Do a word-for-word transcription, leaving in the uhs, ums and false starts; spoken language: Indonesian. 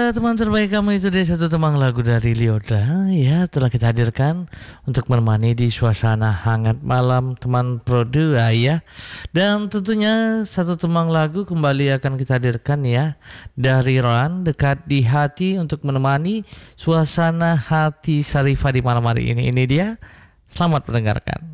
teman terbaik kamu itu dari satu temang lagu dari Lyodra ya telah kita hadirkan untuk menemani di suasana hangat malam teman Produa ya. Dan tentunya satu temang lagu kembali akan kita hadirkan ya dari Ron Dekat di Hati untuk menemani suasana hati Sarifah di malam hari ini. Ini dia. Selamat mendengarkan.